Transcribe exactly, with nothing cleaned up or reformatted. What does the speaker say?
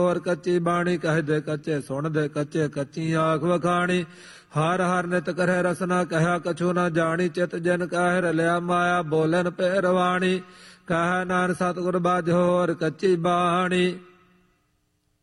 ਹੋਰ ਕੱਚੀ ਬਾਣੀ ਕਹਿਦੇ ਕੱਚੇ ਸੁਣਦੇ ਕੱਚੇ ਕੱਚੀ ਆਖ ਵਖਾਣੀ ਹਰ ਹਰ ਨਿਤ ਕਰਹਿ ਰਸਨਾ ਕਹਿਆ ਕਛੂ ਨਾ ਜਾਣੀ ਚਿਤ ਜਨ ਕਹਿ ਰਲਿਆ ਮਾਇਆ ਬੋਲਨ ਪੈ ਰਵਾਣੀ ਕਹਿ ਨਾਨਕ ਸਤਿਗੁਰ ਬਾਝੋ ਹੋਰ ਕੱਚੀ ਬਾਣੀ